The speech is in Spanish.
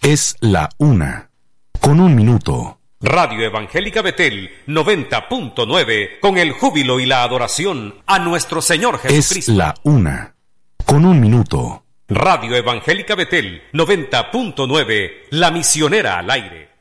Es la 1:01. Radio Evangélica Betel 90.9, con el júbilo y la adoración a nuestro Señor Jesucristo. Es la 1:01. Radio Evangélica Betel 90.9, la misionera al aire.